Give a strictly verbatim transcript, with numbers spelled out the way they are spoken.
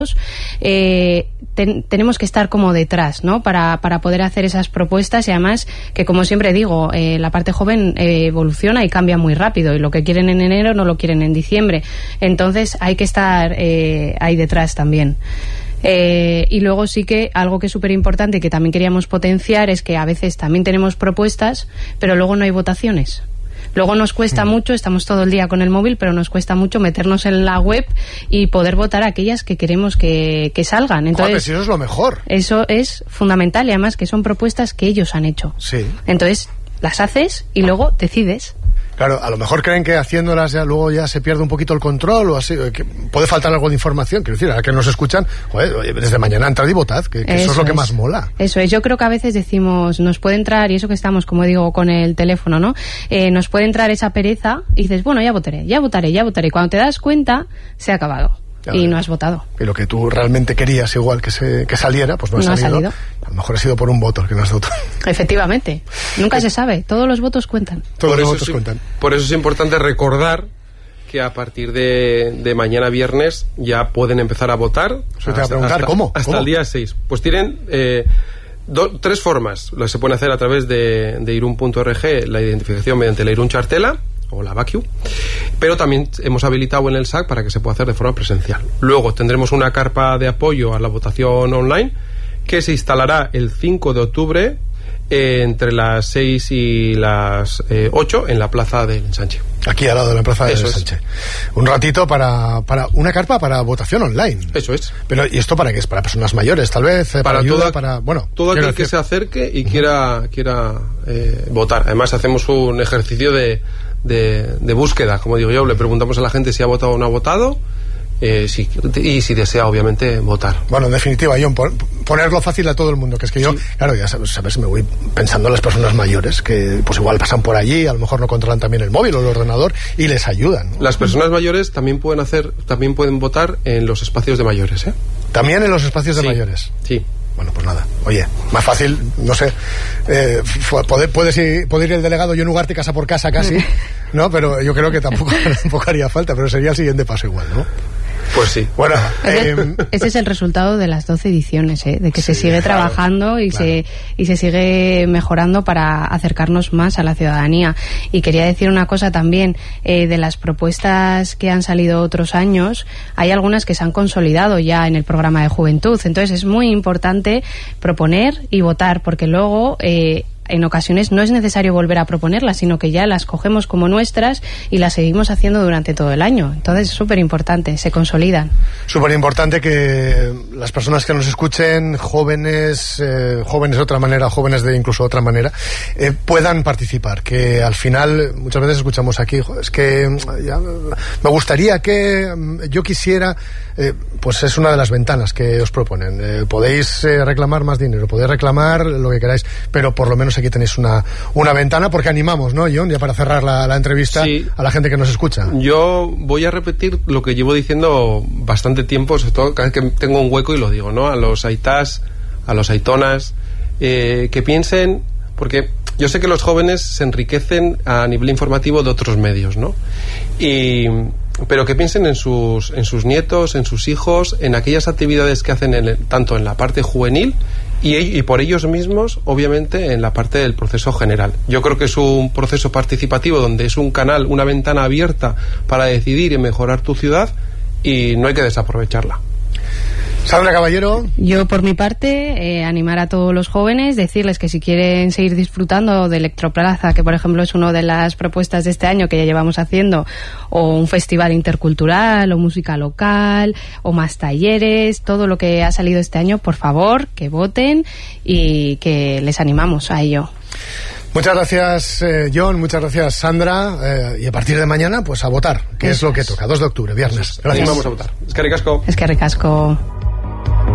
Eh, ten, tenemos que estar como detrás, ¿no? Para, para poder hacer esas propuestas y además que, como siempre digo, eh, la parte joven eh, evoluciona y cambia muy rápido y lo que quieren en enero no lo quieren en diciembre. Entonces hay que estar eh, ahí detrás también. Eh, y luego sí que algo que es súper importante y que también queríamos potenciar es que a veces también tenemos propuestas, pero luego no hay votaciones. Luego nos cuesta mucho, estamos todo el día con el móvil, pero nos cuesta mucho meternos en la web y poder votar aquellas que queremos que, que salgan. Entonces, Joder, si eso es lo mejor. Eso es fundamental y además que son propuestas que ellos han hecho. Sí. Entonces, las haces y luego decides. Claro, a lo mejor creen que haciéndolas ya luego ya se pierde un poquito el control o así, que puede faltar algo de información. Quiero decir, ahora que nos escuchan, joder, oye, desde mañana entrad y votad, que, que eso, eso es lo que más mola. Eso es, yo creo que a veces decimos, nos puede entrar, y eso que estamos, como digo, con el teléfono, ¿no? Eh, nos puede entrar esa pereza y dices, bueno, ya votaré, ya votaré, ya votaré. Y cuando te das cuenta, se ha acabado. Ya y no has votado. Y lo que tú realmente querías igual que se que saliera, pues no, no ha, salido. ha salido. A lo mejor ha sido por un voto el que no has votado. Efectivamente. Nunca se sabe. Todos los votos cuentan. Todos por los eso votos es, cuentan. Por eso es importante recordar que a partir de, de mañana viernes ya pueden empezar a votar. O sea, te voy a preguntar, hasta, ¿cómo? Hasta ¿Cómo? el día seis. Pues tienen eh, do, tres formas. Lo que se pueden hacer a través de, de irun punto org, la identificación mediante la Irun Chartela o la Baciu, pero también hemos habilitado en el S A C para que se pueda hacer de forma presencial. Luego tendremos una carpa de apoyo a la votación online que se instalará el cinco de octubre eh, entre las seis y las eh, ocho en la plaza del Ensanche. Aquí al lado de la plaza del Eso Ensanche. Un ratito para, para una carpa para votación online. Eso es. Pero ¿y esto para qué es? ¿Para personas mayores, tal vez? ¿Para, Para ayuda? toda- Para, bueno, Todo quiero aquel que decir- se acerque y quiera, quiera eh, votar. Además hacemos un ejercicio de, de, de búsqueda, como digo yo. Le preguntamos a la gente si ha votado o no ha votado eh, si, y si desea, obviamente, votar. Bueno, en definitiva, John, pon- ponerlo fácil a todo el mundo, que es que yo, Sí. claro, ya sabes, sabes, me voy pensando en las personas mayores, que pues igual pasan por allí, a lo mejor no controlan también el móvil o el ordenador y les ayudan, ¿no? Las personas mayores también pueden hacer, también pueden votar en los espacios de mayores, ¿eh? También en los espacios de Sí. mayores. Sí. Bueno, pues nada. Oye, más fácil, no sé. Eh, fu- poder, puedes ir, puede ir el delegado John Ugarte casa por casa casi, ¿no? Pero yo creo que tampoco, tampoco haría falta, pero sería el siguiente paso igual, ¿no? Pues sí. Bueno, Ese, eh, ese es el resultado de las doce ediciones, ¿eh? De que se Sí, sigue claro, trabajando y, claro. se, y se sigue mejorando para acercarnos más a la ciudadanía. Y quería decir una cosa también, eh, de las propuestas que han salido otros años, hay algunas que se han consolidado ya en el programa de juventud. Entonces es muy importante proponer y votar, porque luego... Eh, en ocasiones no es necesario volver a proponerlas, sino que ya las cogemos como nuestras y las seguimos haciendo durante todo el año. Entonces es súper importante, se consolidan. súper importante que las personas que nos escuchen, jóvenes, eh, jóvenes de otra manera, jóvenes de incluso otra manera, eh, puedan participar. Que al final, muchas veces escuchamos aquí, "Jo, es que mm, ya, me gustaría que mm, yo quisiera", eh, pues es una de las ventanas que os proponen. Eh, podéis eh, reclamar más dinero, podéis reclamar lo que queráis, pero por lo menos aquí tenéis una, una ventana, porque animamos, ¿no, John? Ya para cerrar la, la entrevista, Sí. a la gente que nos escucha. Yo voy a repetir lo que llevo diciendo bastante tiempo, sobre todo cada vez que tengo un hueco y lo digo, ¿no? A los aitás, a los aitonas, eh, que piensen, porque yo sé que los jóvenes se enriquecen a nivel informativo de otros medios, ¿no? Y, pero que piensen en sus, en sus nietos, en sus hijos, en aquellas actividades que hacen en el- tanto en la parte juvenil y, y por ellos mismos, obviamente, en la parte del proceso general. Yo creo que es un proceso participativo donde es un canal, una ventana abierta para decidir y mejorar tu ciudad y no hay que desaprovecharla. Sandra Caballero. Yo, por mi parte, eh, animar a todos los jóvenes, decirles que si quieren seguir disfrutando de Electroplaza, que por ejemplo es una de las propuestas de este año que ya llevamos haciendo, o un festival intercultural, o música local, o más talleres, todo lo que ha salido este año, por favor, que voten y que les animamos a ello. Muchas gracias, eh, John, muchas gracias, Sandra, eh, y a partir de mañana, pues a votar, que es Eso lo que es. toca, dos de octubre, viernes. Gracias. Vamos a votar. Es que ricasco. Es que ricasco.